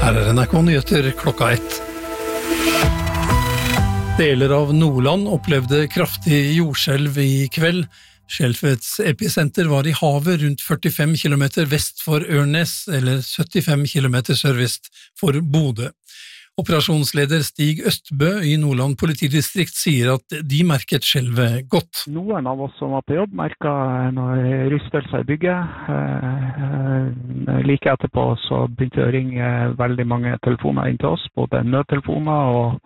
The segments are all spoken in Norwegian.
Her NRK Nyheter klokka 1. Deler av Nordland opplevde kraftig jordskjelv i kveld. Skjelvets episenter var i havet rundt 45 kilometer vest for Ørnes, eller 75 kilometer sørvest for Bodø. Operasjonsleder Stig Østbø i Nordland politidistrikt sier at de merket skjelvet godt. Noen av oss som var på jobb merket noen rystelser i bygget. Like etterpå så begynte det å ringe veldig mange telefoner inn til oss, både nødtelefoner og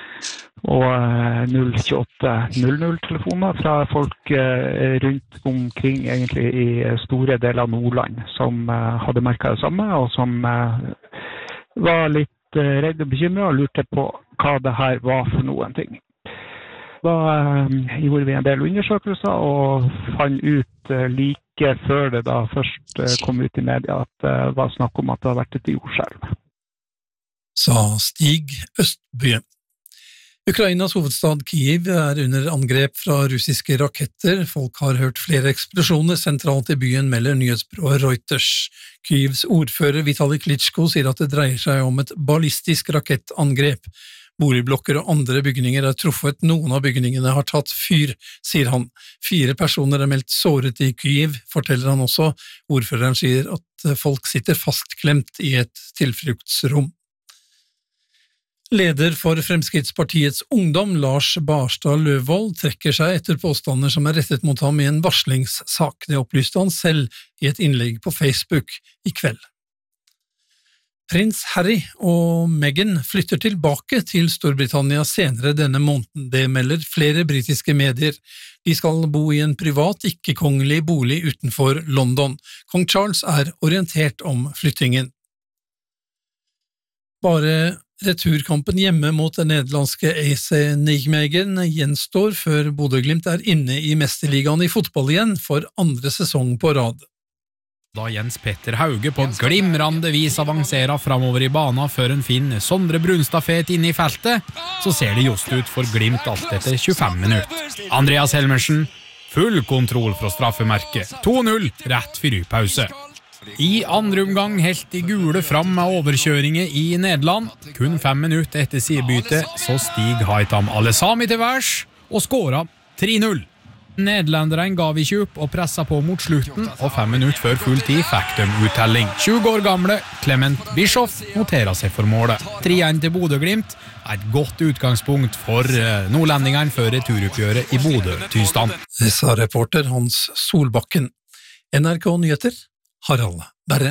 02800-telefoner fra folk rundt omkring egentlig i store deler av Nordland som hadde merket det samme, og som var litt redd og bekymret og lurte på hva det her var for noen ting. Da gjorde vi en del undersøkelser og fant ut like før det da først kom ut i media at det var snakk om at det har vært et jordskjelv. Sa Stig Østbø. Ukrainas hovedstad Kyiv under angrep fra russiske raketter. Folk har hørt flere eksplosjoner sentralt i byen, melder nyhetsbyrået Reuters. Kyivs ordfører Vitali Klitschko sier at det dreier seg om et ballistisk rakettangrep. Boligblokker og andre bygninger er truffet, noen av bygningene har tatt fyr, sier han. 4 personer er meldt såret i Kyiv, forteller han også. Ordføreren sier at folk sitter fastklemt i et tilfluktsrom. Leder for Fremskrittspartiets ungdom, Lars Barstad Løvold, trekker seg etter påstander som er rettet mot ham i en varslingssak. Det opplyste han selv i et innlegg på Facebook i kveld. Prins Harry og Meghan flytter tilbake til Storbritannia senere denne måneden. Det melder flere britiske medier. De skal bo i en privat, ikke-kongelig bolig utenfor London. Kong Charles er orientert om flyttingen. Bare returkampen hjemme mot den nederlandske AC Nijmegen gjenstår før Bodø/Glimt er inne i mesterligaen i fotball igjen for 2. sesong på rad. Da Jens Petter Hauge på glimrande vis avanserer framover i bana før en finner Sondre Brunstad-fet inne i feltet, så ser det just ut for Glimt alt etter 25 minutter. Andreas Helmersen, full kontroll fra straffemerket, 2-0 rett før pause. I andre omgang helt de gule fram med overkjøringer i Nederland. Kun 5 minutter etter sidebytte så Stig Haitam Alesami til værs og skåret 3-0. Nederlanderen gav ikke opp og presset på mot slutten, og 5 minutter før full tid fikk de uttelling. 20 år gamle Clement Bischoff noterer seg for målet. 3-1 til Bodø/Glimt er et godt utgangspunkt for nordlendingene før returoppgjøret i Bodø-Tysland. Det sa reporter Hans Solbakken. NRK Nyheter, Harald Berre.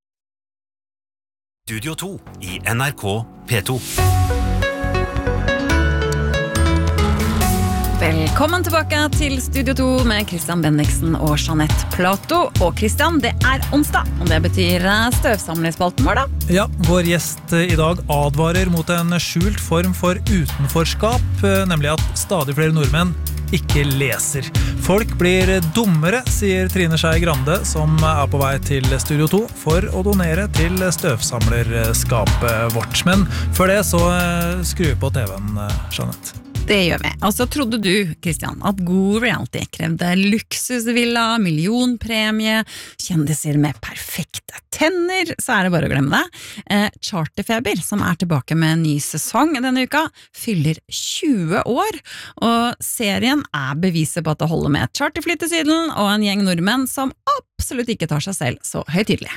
Studio 2 i NRK P2. Velkommen tilbake til Studio 2 med Christian Bendiksen og Jeanette Plato. Og Christian, det er onsdag, og det betyr støvsamlingsspalten vår da. Ja, vår gjest i dag advarer mot en skjult form for utenforskap, nemlig at stadig flere nordmenn ikke leser. Folk blir dummere, sier Trine Skei Grande, som er på vei til Studio 2 for å donere til støvsamlerskapet vårt. Men før det så skru på TV-en, Jeanette. Det gjør vi. Og så trodde du, Christian, at god reality krevde luksusvilla, millionpremie, kjendiser med perfekte tenner, så er det bare å glemme det. Charterfeber, som er tilbake med en ny sesong denne uka, fyller 20 år, og serien er beviset på at det holder med et charterfly til Syden og en gjeng nordmenn som absolutt ikke tar seg selv så høytidelig.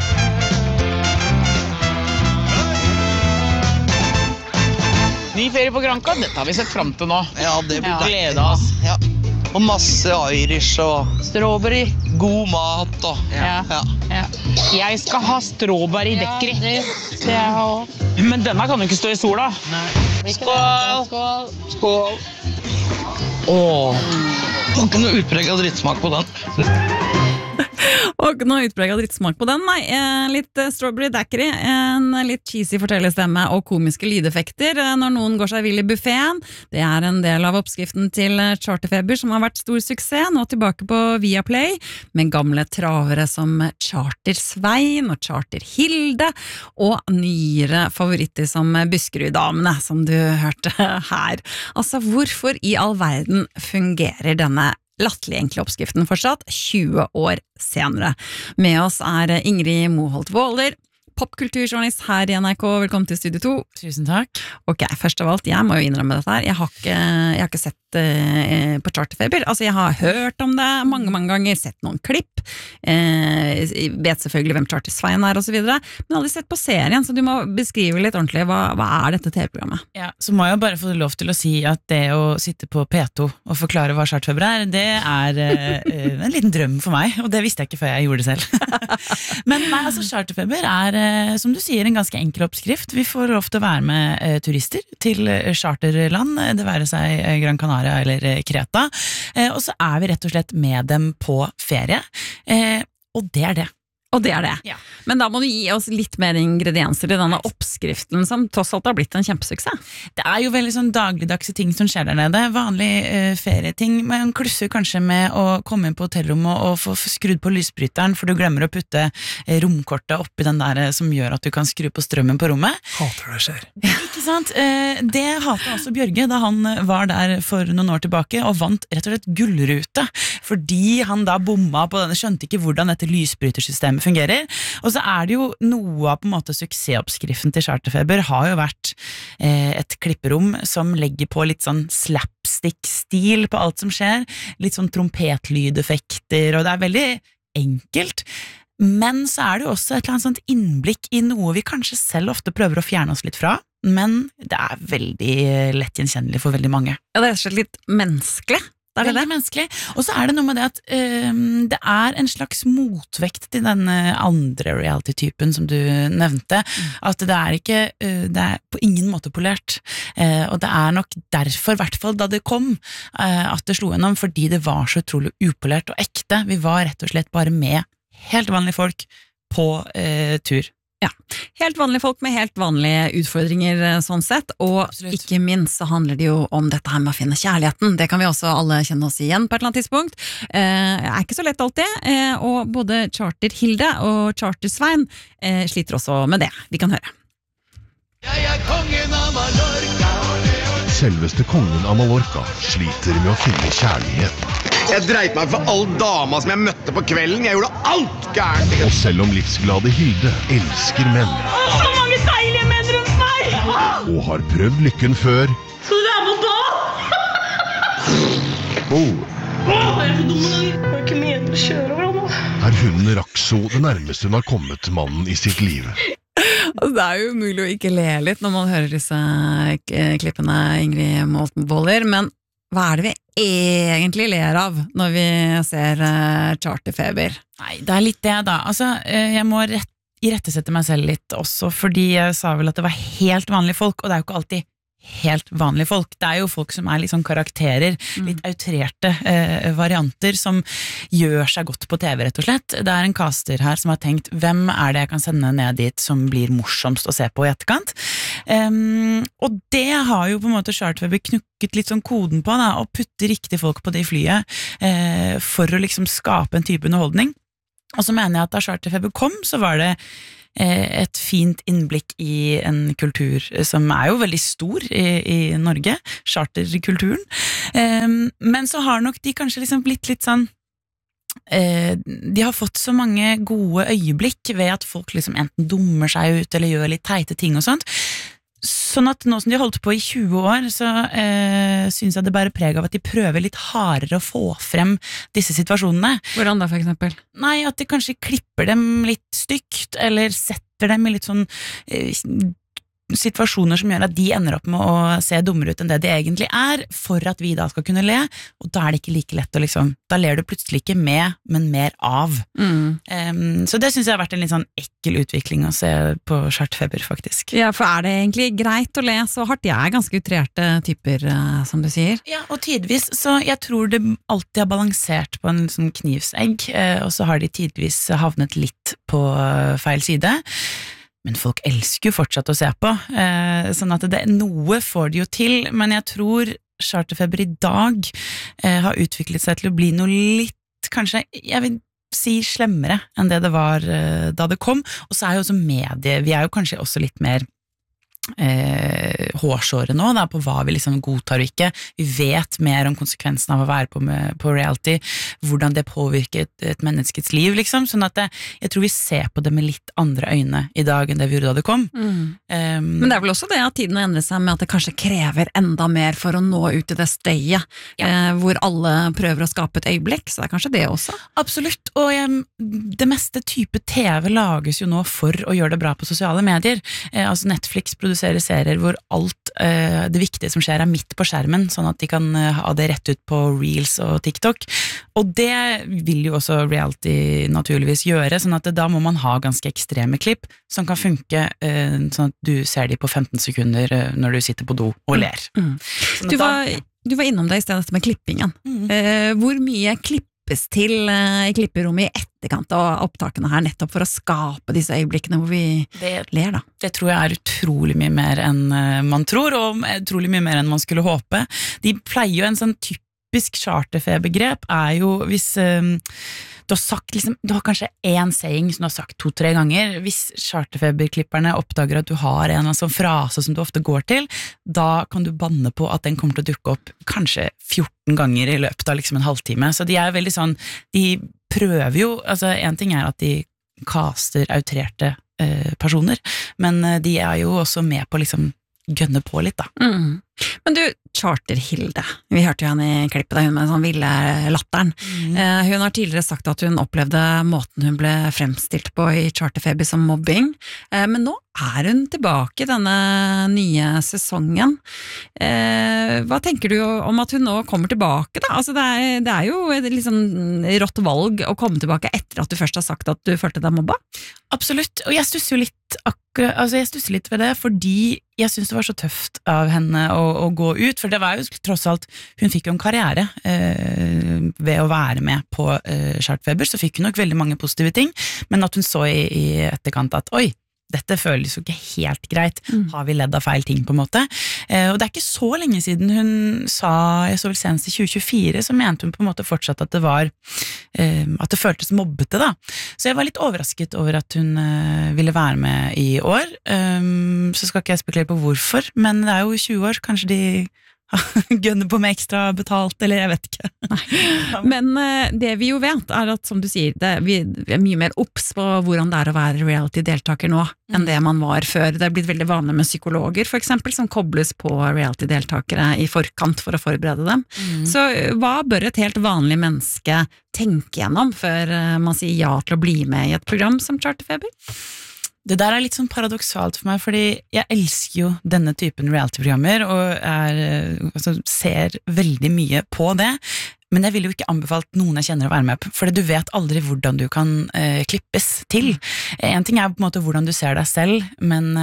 Ny ferie på Granca, dette har vi sett frem til nå. Ja, det blir glede oss. Ja. Og masse Irish og Strawberry. God mat og Ja. Jeg skal ha strawberry daiquiri. Det jeg ha også. Men denne kan jo ikke stå i sola. Nei. Skål! Skål! Åh, det var ikke noe utpreget drittsmak på den. Og noe utpreget drittsmak på den, nei. Litt strawberry daiquiri, en litt cheesy fortellerstemme og komiske lydeffekter når noen går seg vill i buffeten. Det er en del av oppskriften til Charterfeber som har vært stor suksess, nå tilbake på Viaplay, med gamle travere som Charter Svein og Charter Hilde, og nyere favoritter som Buskerud-damene, som du hørte her. Altså, hvorfor i all verden fungerer denne latterlig enkle oppskriften fortsatt 20 år senere? Med oss er Ingrid Moholt Våler, popkulturjournalist her i NRK. Velkommen til Studio 2. Tusen takk. Ok, først av alt, jeg må jo innrømme dette her. Jeg har ikke sett på Charterfeber. Altså, jeg har hørt om det mange ganger, sett noen klipp, vet selvfølgelig hvem Charter-Svein og så videre, men aldri sett på serien, så du må beskrive litt ordentlig, hva dette TV-programmet? Ja, så må jeg bare få lov til å si at det å sitte på P2 og forklare hva Charterfeber det en liten drøm for meg, og det visste jeg ikke før jeg gjorde det selv. Men nei, altså Charterfeber som du sier, en ganske enkel oppskrift. Vi får lov til å være med turister til charterland, det være seg Gran Canaria eller Kreta, og så vi rett og slett med dem på ferie, og det det. Og det det. Ja. Men da må du gi oss litt mer ingredienser til denne oppskriften som tross alt har blitt en kjempesuksess. Det jo veldig sånn dagligdagse ting som skjer der nede, vanlig ferieting. Man klusser kanskje med å komme inn på hotellrommet og få skrudd på lysbryteren, for du glemmer å putte romkortet oppi den der som gjør at du kan skru på strømmen på rommet. Hater det skjer. Ikke sant? Det hatet også Bjørge da han var der for noen år tilbake og vant rett og slett gullrute, fordi han da bomma på denne, skjønte ikke hvordan dette lysbrytersystemet fungerer, og så det jo noe av på en måte suksessoppskriften til Charterfeber har jo vært et klipperom som legger på litt sånn slapstick-stil på alt som skjer, litt sånn trompetlydeffekter, og det veldig enkelt, men så det jo også et eller annet sånt innblikk i noe vi kanskje selv ofte prøver å fjerne oss litt fra, men det veldig lett gjenkjennelig for veldig mange. Ja, det rett og slett litt menneskelig. Veldig menneskelig, og så det noe med det at det en slags motvekt til den andre reality-typen som du nevnte, at det ikke, det på ingen måte polert, og det nok derfor, i hvert fall da det kom, at det slo gjennom, fordi det var så utrolig upolert og ekte. Vi var rett og slett bare med helt vanlige folk på tur. Ja, helt vanlige folk med helt vanlige utfordringer sånn sett, og absolutt. Ikke minst så handler det jo om dette her med å finne kjærligheten. Det kan vi også alle kjenne oss igjen på et eller annet tidspunkt. Ikke så lett alltid, og både Charter-Hilde og Charter-Svein sliter også med det. Vi kan høre. Jeg kongen av Mallorca. Selveste kongen av Mallorca sliter med å finne kjærligheten. Jeg dreit meg for all dama som jeg møtte på kvelden. Jeg gjorde alt gærent. Og selv om livsglade Hilde elsker menn så mange deilige menn rundt meg! Og har prøvd lykken før, Så du med på? Jeg så dum i dag. Det ikke meningen å kjøre over nå. Hunden Raxo det nærmeste hun har kommet mannen i sitt liv. Altså, det jo umulig å ikke le litt når man hører disse klippene Ingrid Moltenboller, men hva det vi egentlig ler av når vi ser Charterfeber? Nei, det litt det da. Altså, jeg må irettesette meg selv litt også, fordi jeg sa vel at det var helt vanlige folk, og det jo ikke alltid helt vanlige folk. Det jo folk som litt sånn karakterer, litt outrerte varianter som gjør seg godt på TV, rett og slett. Det en caster her som har tenkt, hvem det jeg kan sende ned dit som blir morsomst å se på i etterkant? Og det har jo på en måte Charterfeber knukket litt sånn koden på, da, og putte riktige folk på det flyet for å liksom skape en type underholdning. Og så mener jeg at da Charterfeber kom, så var det et fint innblikk i en kultur som jo veldig stor i Norge, charterkulturen, men så har nok de kanskje liksom blitt litt sånn, de har fått så mange gode øyeblikk ved at folk liksom enten dummer seg ut eller gjør litt teite ting og sånt, sånn at nå som de har holdt på i 20 år, så synes jeg det bærer preg av at de prøver litt hardere å få frem disse situasjonene. Hvordan da, for eksempel? Nei, at de kanskje klipper dem litt stygt, eller setter dem i litt sånn situasjoner som gjør at de ender opp med å se dummere ut enn det de egentlig for at vi da skal kunne le, og da det ikke like lett å liksom, da ler du plutselig ikke med, men mer av. Så det synes jeg har vært en litt sånn ekkel utvikling å se på Charterfeber, faktisk. Ja, for det egentlig greit å le så hardt? Jeg ganske utrerte typer, som du sier. Ja, og tidvis, så jeg tror det alltid har balansert på en sånn knivsegg, og så har de tidvis havnet litt på feil side. Men folk elsker jo fortsatt å se på, sånn at noe får de jo til, men jeg tror Charterfeber i dag har utviklet seg til å bli noe litt, kanskje, jeg vil si slemmere enn det var da det kom, og så jo også medie, vi jo kanskje også litt mer hårsåret nå da, på hva vi liksom godtar og ikke. Vi vet mer om konsekvensen av å være på reality, hvordan det påvirker et menneskets liv, liksom, sånn at jeg tror vi ser på det med litt andre øyne i dag enn det vi gjorde da det kom. Men det vel også det at tiden har endret seg med at det kanskje krever enda mer for å nå ut i det støyet, hvor alle prøver å skape et øyeblikk, så det kanskje det også. Absolutt, og det meste type TV lages jo nå for å gjøre det bra på sosiale medier. Altså Netflix produserer serier hvor alt det viktige som skjer midt på skjermen, sånn at de kan ha det rett ut på Reels og TikTok. Og det vil jo også reality naturligvis gjøre, sånn at da må man ha ganske ekstreme klipp som kan funke sånn at du ser de på 15 sekunder når du sitter på do og ler. Du var innom det i stedet med klippingen. Hvor mye klippes til i klipperommet i etterkant av opptakene her, nettopp for å skape disse øyeblikkene hvor vi ler da? Det tror jeg utrolig mye mer enn man tror, og utrolig mye mer enn man skulle håpe. De pleier jo en sånn typisk charterfebergrep jo hvis du har sagt liksom, du har kanskje en saying som du har sagt 2-3 ganger. Hvis charterfeberklipperne oppdager at du har en eller annen sånn frase som du ofte går til, da kan du banne på at den kommer til å dukke opp kanskje 14 ganger i løpet av liksom en halvtime. Så de veldig sånn, de prøver jo, altså en ting at de caster outrerte personer, men de jo også med på liksom gønne på litt da. Men du, Charter-Hilde, vi hørte jo henne i klippet da hun med sånn ville latteren. Hun har tidligere sagt at hun opplevde måten hun ble fremstilt på i Charterfeber som mobbing, men nå hun tilbake i denne nye sesongen. Hva tenker du om at hun nå kommer tilbake da? Altså det jo et liksom rått valg å komme tilbake etter at du først har sagt at du følte deg mobba? Absolutt, og jeg stusser jo litt jeg stusser litt ved det, fordi jeg synes det var så tøft av henne å gå ut, for det var jo tross alt, hun fikk jo en karriere ved å være med på Charterfeber, så fikk hun nok veldig mange positive ting, men at hun så i etterkant at oi, dette føles jo ikke helt greit, har vi ledd av feil ting på en måte, og det ikke så lenge siden hun sa, jeg så vel senest i 2024, så mente hun på en måte fortsatt at det var, at det føltes mobbete da, så jeg var litt overrasket over at hun ville være med i år, så skal ikke jeg spekulere på hvorfor, men det jo 20 år, kanskje de gønner på med ekstra betalt, eller jeg vet ikke. Men det vi jo vet at, som du sier, vi mye mer obs på hvordan det å være reality-deltaker nå, enn det man var før. Det blitt veldig vanlig med psykologer, for eksempel, som kobles på reality-deltakere i forkant for å forberede dem. Så hva bør et helt vanlig menneske tenke gjennom før man sier ja til å bli med i et program som Charterfeber? Det der litt sånn paradoksalt for meg, fordi jeg elsker jo denne typen reality-programmer, og ser veldig mye på det, men jeg vil jo ikke anbefalt noen jeg kjenner å være med på, for du vet aldri hvordan du kan klippes til. En ting på en måte hvordan du ser deg selv, men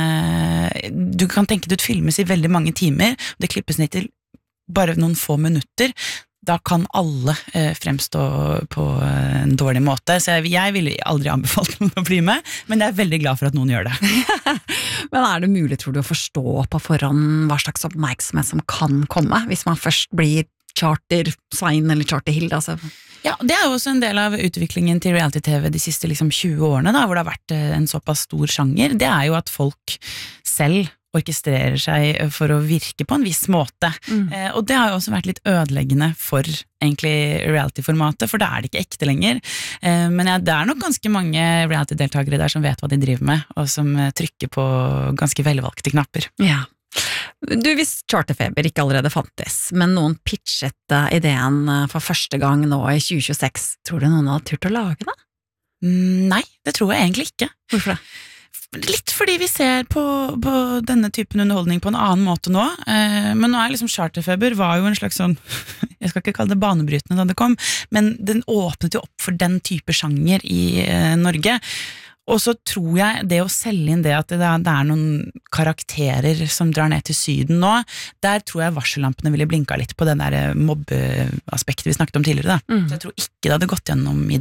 du kan tenke det filmes i veldig mange timer, det klippes ned til bare noen få minutter, da kan alle fremstå på en dårlig måte, så jeg ville aldri anbefalt noen å bli med, men jeg veldig glad for at noen gjør det. Men det mulig, tror du, å forstå på forhånd hva slags oppmerksomhet som kan komme, hvis man først blir Charter-Svein eller Charter-Hilde, altså? Ja, det jo også en del av utviklingen til reality-TV de siste liksom 20 årene, da, hvor det har vært en såpass stor sjanger. Det jo at folk selv orkestrerer seg for å virke på en viss måte. Og det har jo også vært litt ødeleggende for egentlig reality-formatet, for da det ikke ekte lenger. Men det nok ganske mange reality-deltakere der som vet hva de driver med, og som trykker på ganske velvalgte knapper. Ja. Du, hvis Charterfeber ikke allerede fantes, men noen pitchet ideen for første gang nå i 2026, tror du noen hadde turt å lage det? Nei, det tror jeg egentlig ikke. Hvorfor det? Litt fordi vi ser på denne typen underholdning på en annen måte nå, men nå liksom Charterfeber var jo en slags sånn, jeg skal ikke kalle det banebrytende da det kom, men den åpnet jo opp for den type sjanger i Norge, og så tror jeg det å selge inn det at det noen karakterer som drar ned til syden nå, der tror jeg varsellampene ville blinka litt på den der mobbeaspektet vi snakket om tidligere da. Så jeg tror ikke det hadde gått gjennom i dag.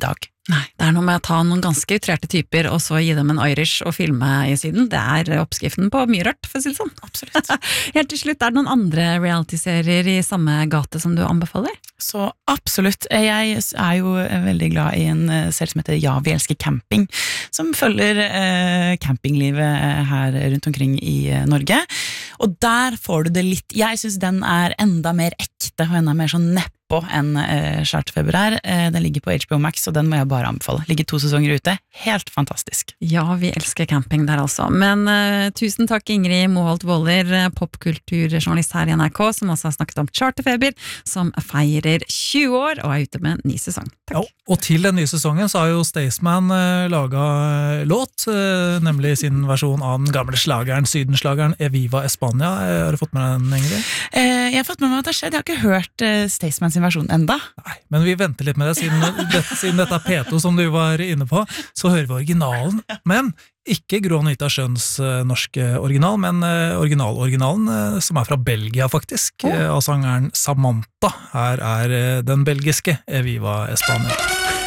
Nei, det noe med å ta noen ganske utrerte typer, og så gi dem en Irish og filme I Syden. Det oppskriften på mye rørt, for å si det sånn. Absolutt. Helt til slutt, det noen andre reality-serier I samme gate som du anbefaler? Så absolutt. Jeg jo veldig glad I en serie som heter Ja, vi elsker camping, som følger campinglivet her rundt omkring I Norge. Og der får du det litt, jeg synes den enda mer ekte, og enda mer sånn neppe enn Charterfeber den ligger på HBO Max, og den må jeg bare anbefale. Ligger 2 sesonger ute, helt fantastisk. Ja, vi elsker camping der altså. Men tusen takk Ingrid Moholt Våler, popkulturjournalist her I NRK, som også har snakket om Charterfeber, som feirer 20 år og ute med en ny sesong. Takk. Ja, og til den nye sesongen så har jo Staysman laget låt, nemlig sin versjon av den gamle slageren, sydenslageren Eviva Espania. Har du fått med den, Ingrid? Jeg har fått med meg at det har skjedd. Jeg har ikke hørt Staysman sin versjon enda. Nei, men vi venter litt med det, siden dette P2 som du var inne på, så hører vi originalen, men ikke Gro Anita Schøns norske original, men originalen som fra Belgia faktisk, av sangeren Samantha. Her den belgiske Eviva Espania.